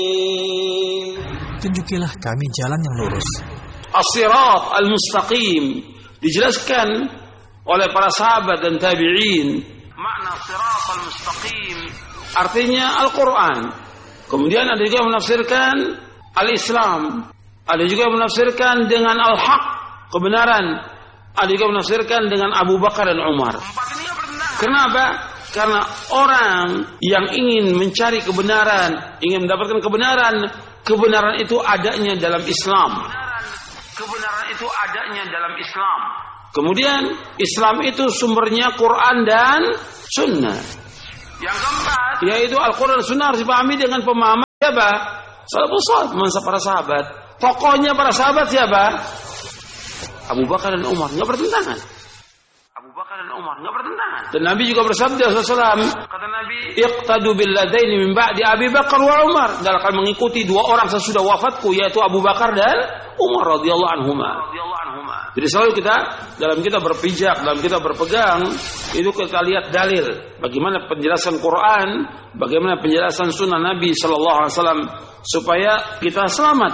Tunjukilah kami jalan yang lurus. As-sirat al-mustaqim dijelaskan oleh para sahabat dan tabi'in. Makna sirat al-mustaqim artinya Al-Quran. Kemudian ada juga yang menafsirkan al-Islam. Ada juga yang menafsirkan dengan al-haq, kebenaran. Ada juga yang menafsirkan dengan Abu Bakar dan Umar. Kenapa? Karena orang yang ingin mencari kebenaran, ingin mendapatkan kebenaran, kebenaran itu adanya dalam Islam. Kebenaran itu adanya dalam Islam. Kemudian Islam itu sumbernya Quran dan Sunnah. Yang keempat, yaitu Al-Quran dan Sunnah harus dipahami dengan pemahaman siapa? Salafus saleh, masa para sahabat. Tokohnya para sahabat siapa? Abu Bakar dan Umar, nggak bertentangan. Abu Bakar dan Umar nggak bertentangan. Dan Nabi juga bersabda SAW, kata Nabi, iqtadu billadaini min ba'di Abi Bakar wa Umar. Dan akan mengikuti dua orang sesudah wafatku, yaitu Abu Bakar dan Umar radhiyallahu anhuma. Jadi selalu dalam kita berpijak, dalam kita berpegang, itu kita lihat dalil, bagaimana penjelasan Quran, bagaimana penjelasan Sunnah Nabi sallallahu alaihi wasallam supaya kita selamat.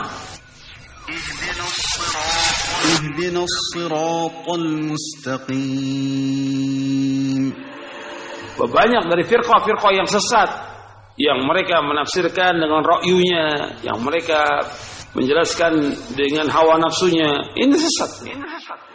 Ihdinas siratal mustaqim. Banyak dari firqah-firqah yang sesat, yang mereka menafsirkan dengan ra'yunya, yang mereka menjelaskan dengan hawa nafsunya. Ini sesat.